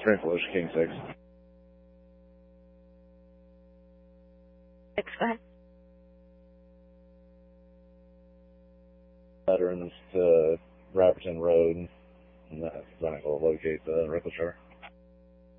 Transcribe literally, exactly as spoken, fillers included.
Strength Volusia, King six. Six, go ahead. Veterans to Rapperton Road, and that's going to locate the replica.